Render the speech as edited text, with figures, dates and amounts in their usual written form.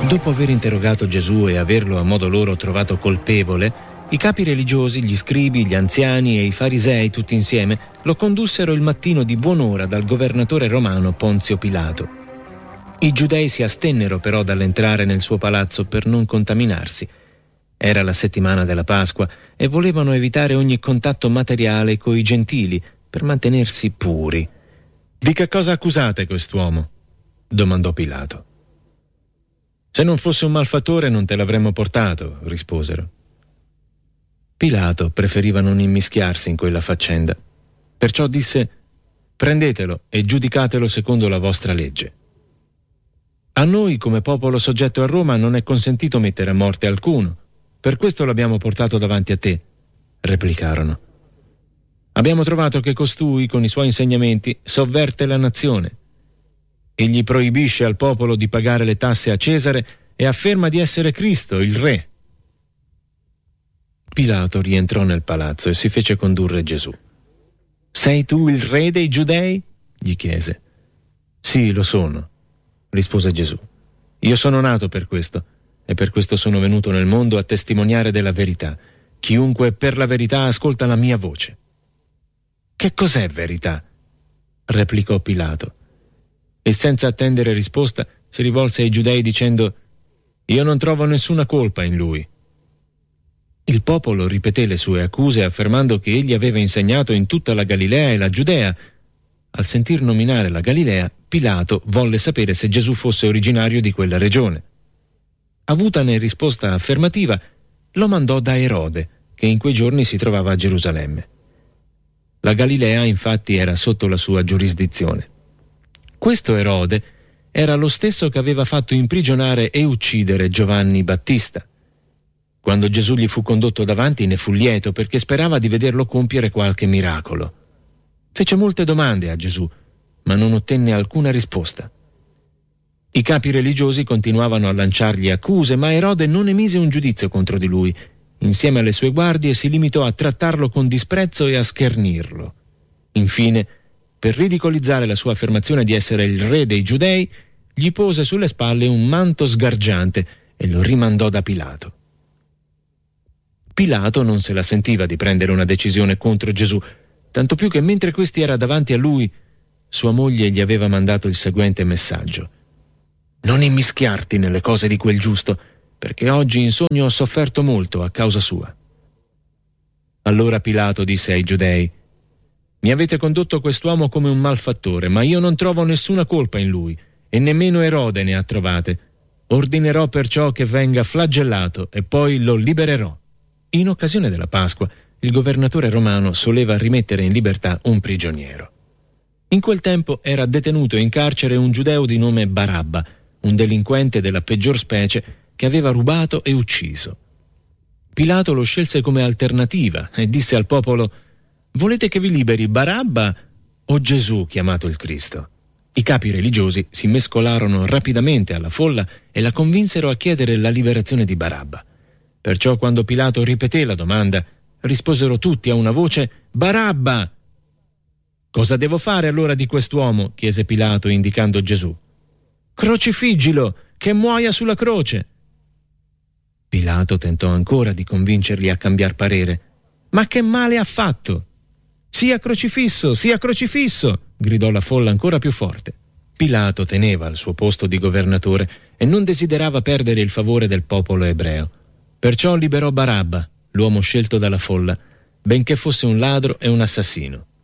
Dopo aver interrogato Gesù e averlo a modo loro trovato colpevole, i capi religiosi, gli scribi, gli anziani e i farisei tutti insieme lo condussero il mattino di buon'ora dal governatore romano Ponzio Pilato. I giudei si astennero però dall'entrare nel suo palazzo per non contaminarsi. Era la settimana della Pasqua e volevano evitare ogni contatto materiale coi gentili per mantenersi puri. «Di che cosa accusate quest'uomo?» domandò Pilato. «Se non fosse un malfattore non te l'avremmo portato», risposero. Pilato preferiva non immischiarsi in quella faccenda. Perciò disse: «Prendetelo e giudicatelo secondo la vostra legge». «A noi, come popolo soggetto a Roma, non è consentito mettere a morte alcuno. Per questo l'abbiamo portato davanti a te», replicarono. «Abbiamo trovato che costui, con i suoi insegnamenti, sovverte la nazione. Egli proibisce al popolo di pagare le tasse a Cesare e afferma di essere Cristo, il Re». Pilato rientrò nel palazzo e si fece condurre Gesù. «Sei tu il re dei Giudei?» gli chiese. «Sì, lo sono», rispose Gesù. «Io sono nato per questo, e per questo sono venuto nel mondo a testimoniare della verità. Chiunque per la verità ascolta la mia voce». «Che cos'è verità?» replicò Pilato. E senza attendere risposta si rivolse ai Giudei dicendo: «Io non trovo nessuna colpa in lui». Il popolo ripeté le sue accuse affermando che egli aveva insegnato in tutta la Galilea e la Giudea. Al sentir nominare la Galilea, Pilato volle sapere se Gesù fosse originario di quella regione. Avutane risposta affermativa, lo mandò da Erode, che in quei giorni si trovava a Gerusalemme. La Galilea infatti era sotto la sua giurisdizione. Questo Erode era lo stesso che aveva fatto imprigionare e uccidere Giovanni Battista. Quando Gesù gli fu condotto davanti ne fu lieto perché sperava di vederlo compiere qualche miracolo. Fece molte domande a Gesù, ma non ottenne alcuna risposta. I capi religiosi continuavano a lanciargli accuse, ma Erode non emise un giudizio contro di lui. Insieme alle sue guardie si limitò a trattarlo con disprezzo e a schernirlo. Infine, per ridicolizzare la sua affermazione di essere il re dei Giudei, gli pose sulle spalle un manto sgargiante e lo rimandò da Pilato. Pilato non se la sentiva di prendere una decisione contro Gesù, tanto più che mentre questi era davanti a lui, sua moglie gli aveva mandato il seguente messaggio: «Non immischiarti nelle cose di quel giusto, perché oggi in sogno ho sofferto molto a causa sua». Allora Pilato disse ai Giudei: «Mi avete condotto quest'uomo come un malfattore, ma io non trovo nessuna colpa in lui, e nemmeno Erode ne ha trovate. Ordinerò perciò che venga flagellato e poi lo libererò». In occasione della Pasqua, il governatore romano soleva rimettere in libertà un prigioniero. In quel tempo era detenuto in carcere un giudeo di nome Barabba, un delinquente della peggior specie che aveva rubato e ucciso. Pilato lo scelse come alternativa e disse al popolo: «Volete che vi liberi Barabba o Gesù chiamato il Cristo?» I capi religiosi si mescolarono rapidamente alla folla e la convinsero a chiedere la liberazione di Barabba. Perciò quando Pilato ripeté la domanda, risposero tutti a una voce: «Barabba!» «Cosa devo fare allora di quest'uomo?» chiese Pilato indicando Gesù. «Crocifiggilo, che muoia sulla croce!» Pilato tentò ancora di convincerli a cambiar parere. «Ma che male ha fatto?» «Sia crocifisso, sia crocifisso!» gridò la folla ancora più forte. Pilato teneva il suo posto di governatore e non desiderava perdere il favore del popolo ebreo. Perciò liberò Barabba, l'uomo scelto dalla folla, benché fosse un ladro e un assassino.